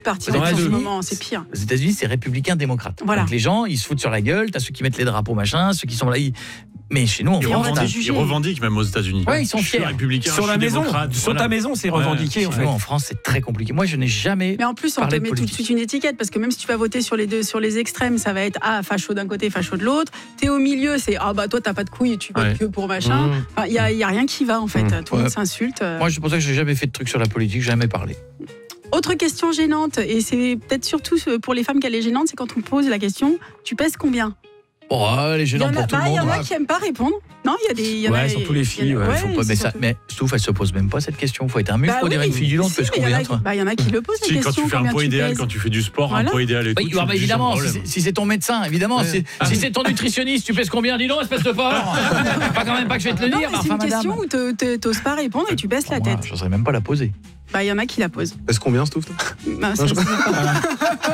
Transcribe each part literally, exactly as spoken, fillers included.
Parti Dans en les ce deux. moment, c'est pire. Aux États-Unis, c'est républicain-démocrate. Voilà. Donc les gens, ils se foutent sur la gueule. T'as ceux qui mettent les drapeaux, machin, ceux qui sont là. Ils... Mais chez nous, on Ils Et on va te revendiquent, juger. ils revendiquent même aux États-Unis. Ouais, ils sont Je suis fiers. républicain, Sur je la suis maison, démocrate, sur voilà. ta maison, c'est Ouais. revendiqué en Chez fait. nous, en France, c'est très compliqué. Moi, je n'ai jamais. Mais en plus, on te parlé de met tout de politique. suite une étiquette parce que même si tu vas voter sur les deux, sur les extrêmes, ça va être ah facho d'un côté, facho de l'autre. T'es au milieu, c'est ah bah toi t'as pas de couilles, tu votes Ouais. que pour machin. Mmh. Enfin, il y a, y a rien qui va en fait. Mmh. Tout le monde Ouais. s'insulte. Moi, c'est pour ça que j'ai jamais fait de trucs sur la politique, jamais parlé. Autre question gênante, et c'est peut-être surtout pour les femmes qu'elle est gênante, c'est quand on pose la question tu pèses combien? Oh, les Il y gênants en a, pour tout bah, le il y monde. en a qui aiment pas répondre. Non, il y a des. il y en Ouais, a- surtout les filles, il y en a- ouais, Faut pas, c'est mais, ça, surtout- mais Stouff, elle se pose même pas cette question. Faut être un mufle Bah pour dire à une oui, fille du nom, tu si, pèses mais il y en combien, a- toi? bah, il y en a qui le posent Si, la quand question. tu fais un combien poids tu idéal, pèses. quand tu fais du sport, Voilà. un poids idéal et tout, Oui, tu bah, te dis, sans évidemment, si problème. c'est, si c'est ton médecin, évidemment. Ouais. Si, Ah, si oui. c'est ton nutritionniste, tu pèses combien? Dis donc, espèce de porc. Pas quand même pas que je vais te le Non, dire, mais mais c'est enfin, une question madame. où te- te- t'oses pas répondre et tu baisses la Moi, tête. je n'oserais même pas la poser. Bah, il y en a qui la posent. Est-ce combien, Stouff? Bah, ça, je- c'est pas-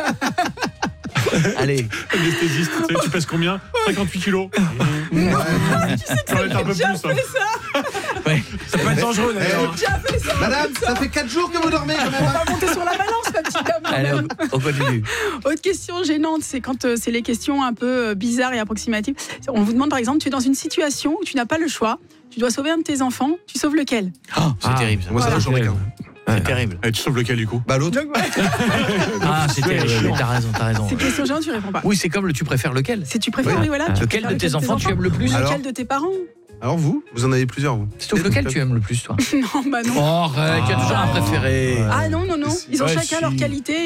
Allez, Anesthésiste, tu sais, tu pèses combien? cinquante-huit kilos. Tu en es un peu plus. hein. ouais. Ça peut être dangereux d'ailleurs. Madame, ça fait quatre jours que vous dormez quand même. On va monter sur la balance, ma petite dame. quand Allez, même. on, on continue. Autre question gênante, c'est quand euh, c'est les questions un peu euh, bizarres et approximatives. On vous demande par exemple, tu es dans une situation où tu n'as pas le choix, tu dois sauver un de tes enfants, tu sauves lequel? Oh, c'est Ah, terrible. Ça. Moi, ça Voilà. j'en ai qu'un. C'est terrible. Et tu sauves lequel du coup? Bah, l'autre. Donc, voilà. Ah, c'est terrible. chiant. T'as raison, t'as raison. Ces questions gênantes, tu réponds pas. Oui, c'est comme le tu préfères lequel? C'est tu préfères, Oui. oui, voilà. Ah. tu Lequel préfères de tes enfants tu aimes le plus? Ou Alors lequel de tes parents? Alors vous, vous en avez plusieurs, vous. Stouff, lequel tu aimes le plus, toi? Non, bah non. Oh, arrête, il y a toujours un préféré. Ah non, non, non. Ils ont Ouais, chacun si. leur qualité.